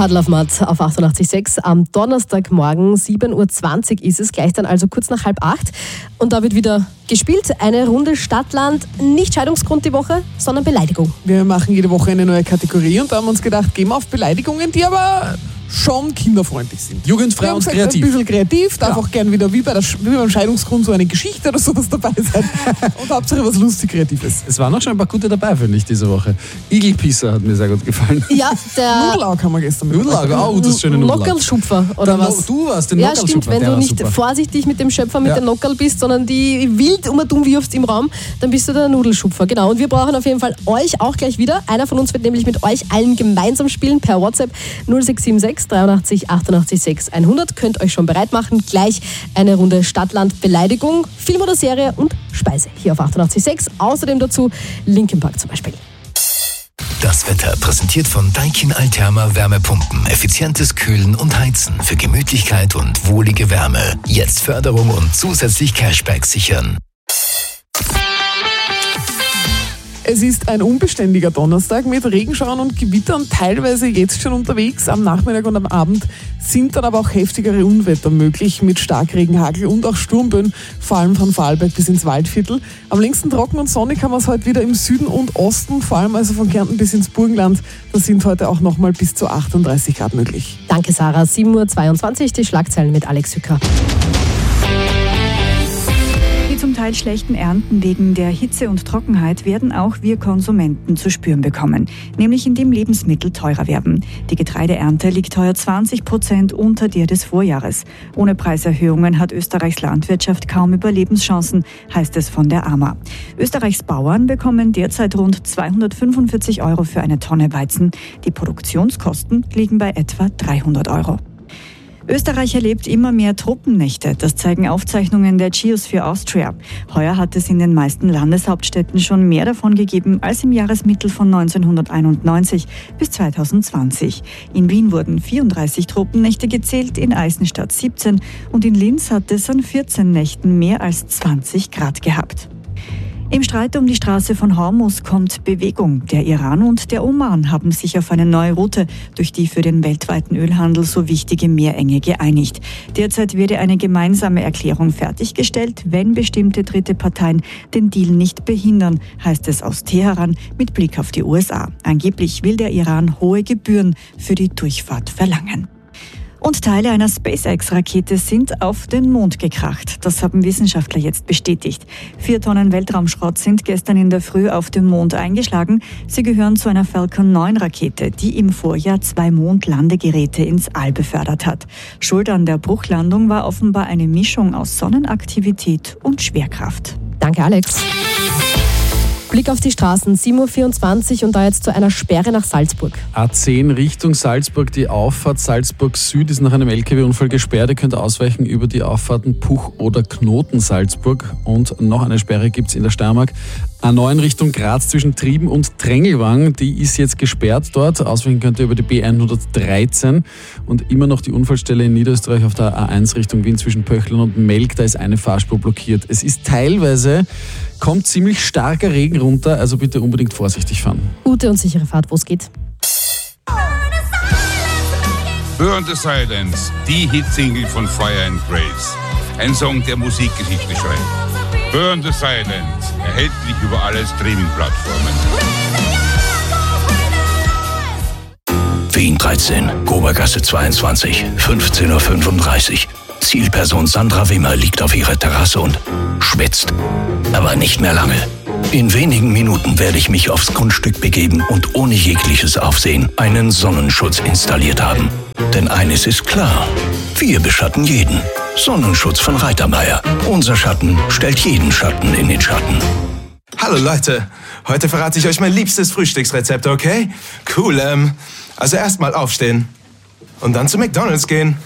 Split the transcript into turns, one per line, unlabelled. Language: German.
Puddle of Mud auf 88.6 am Donnerstagmorgen, 7.20 Uhr ist es, gleich dann also kurz nach 7:30. Und da wird wieder gespielt, eine Runde Stadtland, nicht Scheidungsgrund die Woche, sondern Beleidigung.
Wir machen jede Woche eine neue Kategorie und da haben wir uns gedacht, gehen wir auf Beleidigungen, die aber schon kinderfreundlich sind.
Jugendfrei und kreativ.
Ein bisschen kreativ, darf auch gern wieder wie beim Scheidungsgrund so eine Geschichte oder sowas dabei sein. Und Hauptsache was lustig Kreatives.
Es waren auch schon ein paar gute dabei, finde ich, diese Woche. Igelpisser hat mir sehr gut gefallen.
Ja, der
Nudelaug haben wir gestern mit.
Nudelaug, das schöne Nudelaug.
Nockerlschupfer, oder was?
Du warst den
Ja,
Nockerlschupfer.
stimmt, wenn du nicht vorsichtig mit dem Schöpfer, mit dem Nockerl bist, sondern die wild wirfst im Raum, dann bist du der Nudelschupfer. Genau, und wir brauchen auf jeden Fall euch auch gleich wieder. Einer von uns wird nämlich mit euch allen gemeinsam spielen per WhatsApp 0676 83 88 6 100. Könnt euch schon bereit machen. Gleich eine Runde Stadtland Beleidigung, Film oder Serie und Speise hier auf 88.6. Außerdem dazu Linkin Park zum Beispiel.
Das Wetter präsentiert von Daikin Alterma Wärmepumpen. Effizientes Kühlen und Heizen für Gemütlichkeit und wohlige Wärme. Jetzt Förderung und zusätzlich Cashback sichern.
Es ist ein unbeständiger Donnerstag mit Regenschauern und Gewittern, teilweise jetzt schon unterwegs. Am Nachmittag und am Abend sind dann aber auch heftigere Unwetter möglich mit Starkregen, Hagel und auch Sturmböen, vor allem von Vorarlberg bis ins Waldviertel. Am längsten trocken und sonnig haben wir es heute wieder im Süden und Osten, vor allem also von Kärnten bis ins Burgenland. Da sind heute auch nochmal bis zu 38 Grad möglich.
Danke Sarah, 7.22 Uhr, die Schlagzeilen mit Alex Hücker.
Die zum Teil schlechten Ernten wegen der Hitze und Trockenheit werden auch wir Konsumenten zu spüren bekommen, nämlich indem Lebensmittel teurer werden. Die Getreideernte liegt heuer 20% unter der des Vorjahres. Ohne Preiserhöhungen hat Österreichs Landwirtschaft kaum Überlebenschancen, heißt es von der AMA. Österreichs Bauern bekommen derzeit rund 245 € für eine Tonne Weizen. Die Produktionskosten liegen bei etwa 300 €. Österreich erlebt immer mehr Truppennächte. Das zeigen Aufzeichnungen der Geosphere Austria. Heuer hat es in den meisten Landeshauptstädten schon mehr davon gegeben als im Jahresmittel von 1991 bis 2020. In Wien wurden 34 Truppennächte gezählt, in Eisenstadt 17 und in Linz hat es an 14 Nächten mehr als 20 Grad gehabt. Im Streit um die Straße von Hormuz kommt Bewegung. Der Iran und der Oman haben sich auf eine neue Route durch die für den weltweiten Ölhandel so wichtige Meerenge geeinigt. Derzeit werde eine gemeinsame Erklärung fertiggestellt, wenn bestimmte dritte Parteien den Deal nicht behindern, heißt es aus Teheran mit Blick auf die USA. Angeblich will der Iran hohe Gebühren für die Durchfahrt verlangen. Und Teile einer SpaceX-Rakete sind auf den Mond gekracht. Das haben Wissenschaftler jetzt bestätigt. 4 Tonnen Weltraumschrott sind gestern in der Früh auf dem Mond eingeschlagen. Sie gehören zu einer Falcon 9-Rakete, die im Vorjahr 2 Mondlandegeräte ins All befördert hat. Schuld an der Bruchlandung war offenbar eine Mischung aus Sonnenaktivität und Schwerkraft.
Danke Alex. Blick auf die Straßen, 7.24 Uhr und da jetzt zu einer Sperre nach Salzburg.
A10 Richtung Salzburg, die Auffahrt Salzburg Süd ist nach einem LKW-Unfall gesperrt. Ihr könnt ausweichen über die Auffahrten Puch oder Knoten Salzburg. Und noch eine Sperre gibt es in der Steiermark. A9 Richtung Graz zwischen Trieben und Trängelwang, die ist jetzt gesperrt dort. Ausweichen könnt ihr über die B113 und immer noch die Unfallstelle in Niederösterreich auf der A1 Richtung Wien zwischen Pöchlern und Melk, da ist eine Fahrspur blockiert. Es ist teilweise, kommt ziemlich starker Regen runter, also bitte unbedingt vorsichtig fahren.
Gute und sichere Fahrt, wo es geht.
Burn the Silence, die Hitsingle von Fire and Grace. Ein Song, der Musikgeschichte schreibt. Burn the Silence, erhältlich über alle Streaming-Plattformen.
Wien 13, Gobergasse 22, 15:35 Uhr. Zielperson Sandra Wimmer liegt auf ihrer Terrasse und schwitzt. Aber nicht mehr lange. In wenigen Minuten werde ich mich aufs Grundstück begeben und ohne jegliches Aufsehen einen Sonnenschutz installiert haben. Denn eines ist klar, wir beschatten jeden. Sonnenschutz von Reitermeier. Unser Schatten stellt jeden Schatten in den Schatten.
Hallo Leute, heute verrate ich euch mein liebstes Frühstücksrezept, okay? Cool, also erstmal aufstehen und dann zu McDonald's gehen.